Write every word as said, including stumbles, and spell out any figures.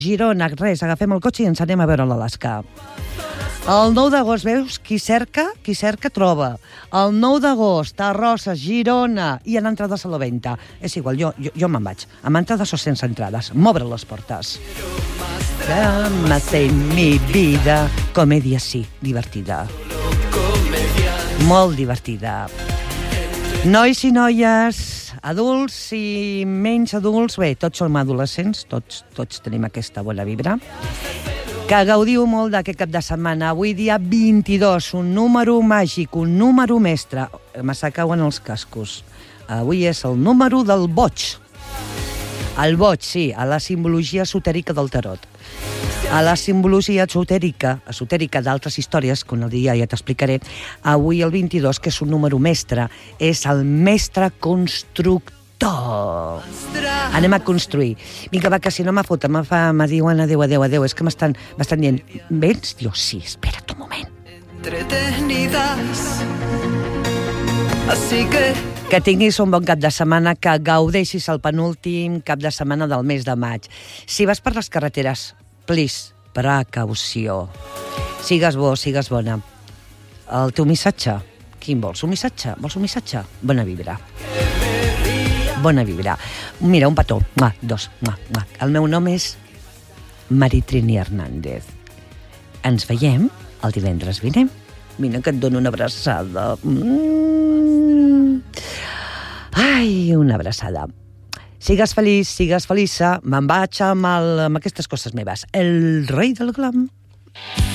Girona, res, agafem el cotxe i ens anem a veure l'Alaska. El nou d'agost, veus, qui cerca, qui cerca troba. El nou d'agost, a Roses, Girona, i en entrades a la venda. És igual, jo, jo, jo me'n vaig. Amb entrades o sense entrades. M'obre les portes. Llámate mi vida. Comèdia, sí, divertida. Molt divertida. Nois i noies, adults i menys adults, bé, tots som adolescents, tots, tots tenim aquesta bona vibra. Que gaudiu molt d'aquest cap de setmana. Avui dia vint-i-dos, un número màgic, un número mestre. M'assecauen els cascos. Avui és el número del boig. El boig, sí, a la simbologia esotèrica del tarot. A la simbologia esotèrica, esotèrica d'altres històries, que un dia ja t'explicaré, avui el vint-i-dos, que és un número mestre, és el mestre constructor. Anem a construir. Vinga, va, que si no m'afota, me fa, me diuen adeu, adeu, adeu. És que m'estan, m'estan dient, vens? Diu, sí, espera't un moment. Entretenidas. Así que... Que tinguis un bon cap de setmana, que gaudeixis el penúltim cap de setmana del mes de maig. Si vas per les carreteres, please, precaució. Sigues bo, sigues bona. El teu missatge? Quin vols? Un missatge? Vols un missatge? Bona vibra. Bona vibra. Mira, un petó. Mua, dos. Mua, mua. El meu nom és Maritrini Hernández. Ens veiem el divendres vinent. Mira que et dono una abraçada. Mm. Ai, una abraçada. Sigues feliç, sigues feliça. Me'n vaig amb, el, amb aquestes coses meves. El rei del glam.